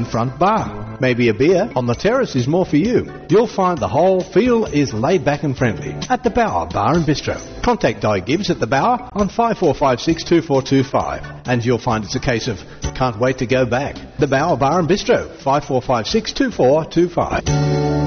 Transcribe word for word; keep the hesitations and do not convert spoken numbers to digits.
main front bar. Maybe a beer on the terrace is more for you. You'll find the whole feel is laid back and friendly at the Bower Bar and Bistro. Contact Di Gibbs at the Bower on five four five six, two four two five and you'll find it's a case of can't wait to go back. The Bower Bar and Bistro, five four five six, two four two five.